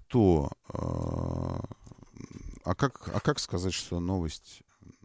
что... А как сказать, что новость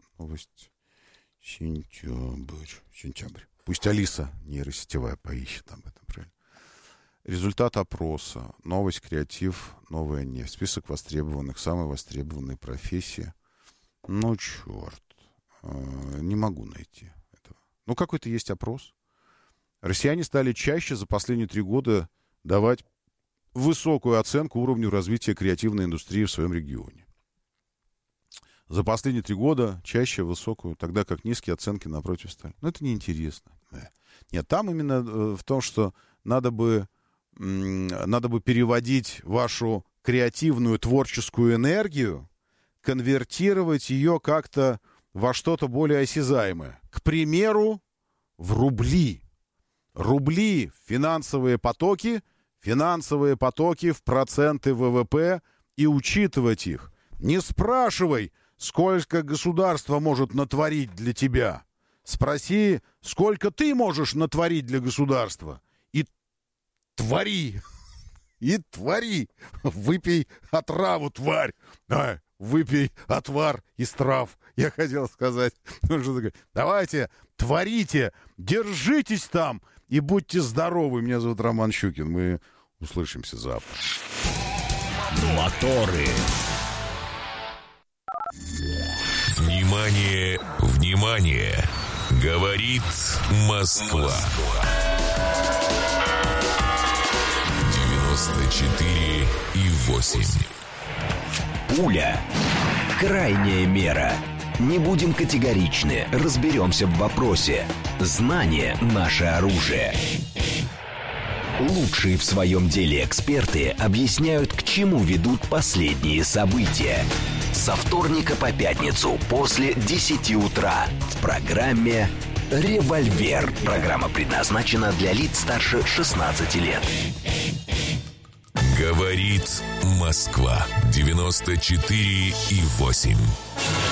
сентябрь. Пусть Алиса нейросетевая поищет об этом, правильно? Результат опроса. Новость, креатив, новая нефть. Список востребованных, самые востребованные профессии. Ну, черт. Не могу найти этого. Ну, какой-то есть опрос. Россияне стали чаще за последние 3 года давать высокую оценку уровню развития креативной индустрии в своем регионе. За последние 3 года чаще высокую, тогда как низкие оценки напротив стали. Но это неинтересно. Нет, там именно в том, что надо бы переводить вашу креативную творческую энергию, конвертировать ее как-то во что-то более осязаемое. К примеру, в рубли. Рубли — финансовые потоки в проценты ВВП и учитывать их. Не спрашивай, сколько государство может натворить для тебя. Спроси, сколько ты можешь натворить для государства. И твори. И твори. Выпей отраву, тварь. Выпей отвар из трав. Я хотел сказать. Давайте, творите, держитесь там и будьте здоровы. Меня зовут Роман Щукин. Мы услышимся завтра. Моторы. Внимание, внимание! Говорит Москва. 94,8. Пуля. Крайняя мера. Не будем категоричны, разберемся в вопросе. Знание – наше оружие. Лучшие в своем деле эксперты объясняют, к чему ведут последние события. Со вторника по пятницу после 10 утра в программе «Револьвер». Программа предназначена для лиц старше 16 лет. Говорит Москва. 94,8.